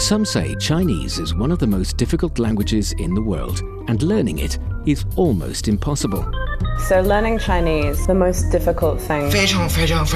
Some say Chinese is one of the most difficult languages in the world, and learning it is almost impossible. So learning Chinese, the most difficult thing. 非常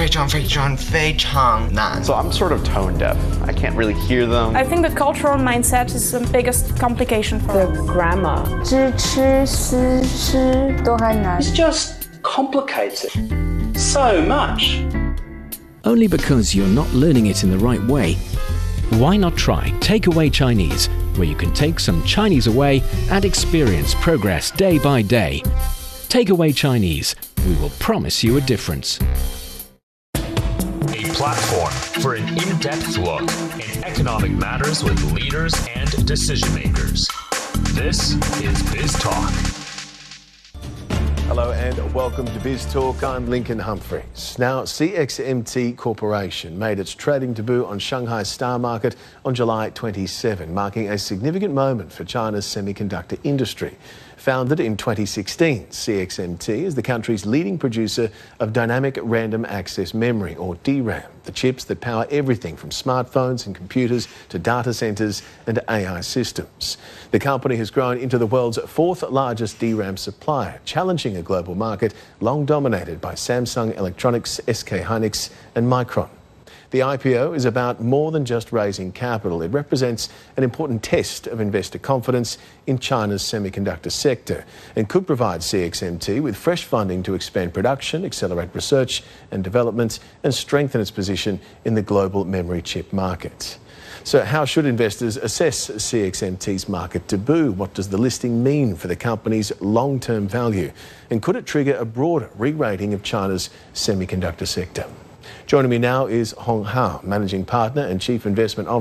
难. So I'm sort of tone deaf. I can't really hear them. I think the cultural mindset is the biggest complication for The us. grammar. 知吃思诗都还难。 It's just complicated so much. Only because you're not learning it in the right way. Why not try Takeaway Chinese, where you can take some Chinese away and experience progress day by day. Takeaway Chinese, we will promise you a difference. A platform for an in-depth look in economic matters with leaders and decision makers. This is Biz Talk. Hello and welcome to Biz Talk. I'm Lincoln Humphreys. Now, CXMT Corporation made its trading debut on Shanghai Star Market on July 27, marking a significant moment for China's semiconductor industry. Founded in 2016, CXMT is the country's leading producer of dynamic random access memory, or DRAM, the chips that power everything from smartphones and computers to data centres and AI systems. The company has grown into the world's fourth largest DRAM supplier, challenging a global market long dominated by Samsung Electronics, SK Hynix and Micron. The IPO is about more than just raising capital. It represents an important test of investor confidence in China's semiconductor sector and could provide CXMT with fresh funding to expand production, accelerate research and development and strengthen its position in the global memory chip market. So how should investors assess CXMT's market debut? What does the listing mean for the company's long-term value? And could it trigger a broader re-rating of China's semiconductor sector? Joining me now is Hong Hao, Managing Partner and Chief Investment Officer